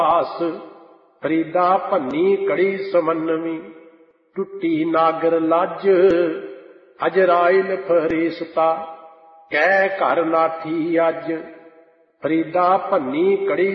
ਆਸ ਫਰੀਦਾ ਭੰਨੀ ਕੜੀ ਸਮੰਨਵੀ, ਟੁੱਟੀ ਨਾਗਰ ਲੱਜ ਅਜਰਾਇਲ ਫਰੀਸਤਾ, ਕਹਿ ਘਰ ਨਾਠੀ ਅੱਜ। ਫਰੀਦਾ ਭੰਨੀ ਕੜੀ